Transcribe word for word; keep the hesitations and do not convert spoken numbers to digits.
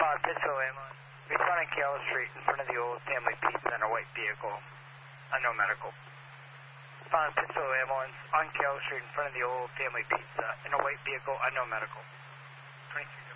Respond Pittsfield ambulance. Responding Keller Street in front of the old family pizza in a white vehicle. Unknown medical. Respond Pittsfield ambulance on Keller Street in front of the old family pizza in a white vehicle. Unknown medical. twenty-three